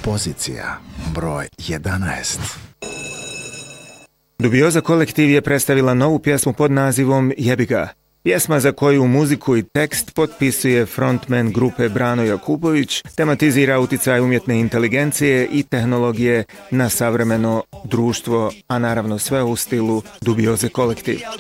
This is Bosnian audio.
Pozicija broj 11. Dubioza kolektiv je predstavila novu pjesmu pod nazivom Jebi ga. Pjesma za koju muziku i tekst potpisuje frontman grupe Brano Jakupović, tematizira uticaj umjetne inteligencije i tehnologije na savremeno društvo, a naravno sve u stilu Dubioze kolektiv.